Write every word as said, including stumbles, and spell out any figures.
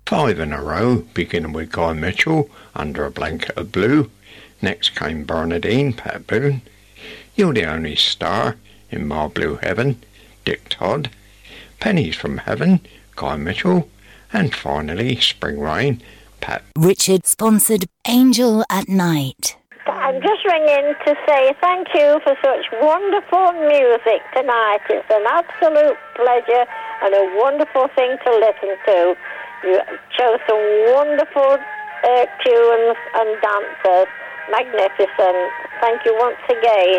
Five in a row, beginning with Guy Mitchell, Under a Blanket of Blue. Next came Bernadine, Pat Boone, You're the Only Star, In My Blue Heaven, Dick Todd. Pennies from Heaven, Guy Mitchell. And finally, Spring Rain, Pat. Richard sponsored Angel at Night. I'm just ringing to say thank you for such wonderful music tonight. It's an absolute pleasure and a wonderful thing to listen to. You chose some wonderful uh, tunes and dancers. Magnificent. Thank you once again.